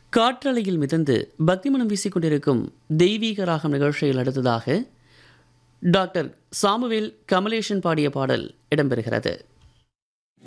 காற்றலையில் மிதந்து பக்திமனம் வீசிக்கொண்டிருக்கும் தெய்வீக ராகம் நிகழ்ச்சியில் அடுத்ததாக டாக்டர் சாமுவேல் கமலேஷன் பாடிய பாடல் இடம்பெறுகிறது.